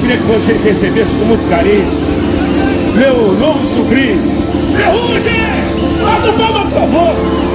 queria que vocês recebessem com muito carinho meu novo sobrinho, Ferrugem! Bata palma, por favor!